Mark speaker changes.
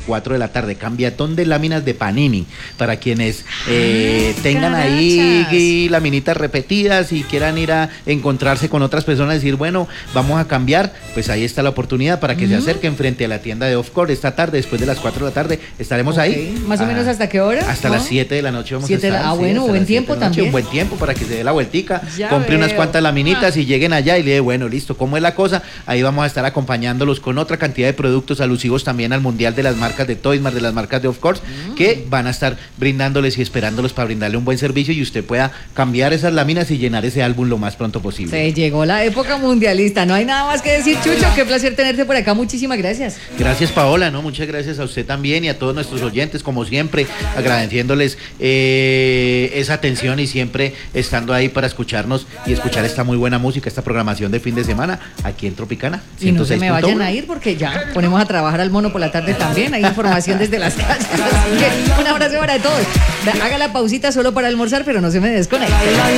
Speaker 1: 4 de la tarde. Cambiatón de láminas de Panini para quienes tengan ahí laminitas repetidas y quieran ir a encontrarse con otras personas y decir, bueno, vamos a cambiar, pues ahí está la oportunidad para que se acerquen frente a la tienda de Off-Core esta tarde, después de las 4 de la tarde, estaremos ahí.
Speaker 2: ¿Más o menos hasta qué hora?
Speaker 1: Hasta las 7 de la noche vamos a estar.
Speaker 2: Bueno, buen tiempo también.
Speaker 1: Un buen tiempo para que se dé la vueltica,
Speaker 2: Ya
Speaker 1: compre unas
Speaker 2: veo.
Speaker 1: cuantas laminitas y lleguen allá y le dé, bueno, listo, ¿cómo es la cosa? Ahí vamos a estar acompañándolos con otra cantidad de productos alusivos también al mundial de las marcas de Toysmart, de las marcas de Off-Course, que van a estar brindándoles y esperándolos para brindarle un buen servicio y usted pueda cambiar esas láminas y llenar ese álbum lo más pronto posible.
Speaker 2: Se llegó la época mundialista, no hay nada más que decir, Chucho, qué placer tenerte por acá, muchísimas gracias.
Speaker 1: Gracias, Paola, ¿no? Muchas gracias a usted también y a todos nuestros oyentes, como siempre, agradeciéndoles esa atención y siempre estando ahí para escucharnos y escuchar esta muy buena música, esta programación de fin de semana aquí en Tropicana.
Speaker 2: Y no se me
Speaker 1: 106.1.
Speaker 2: vayan a ir porque ya ponemos a trabajar al mono por la tarde también, hay información desde las calles, así que un abrazo para todos. Haga la pausita solo para almorzar, pero no se me desconecte.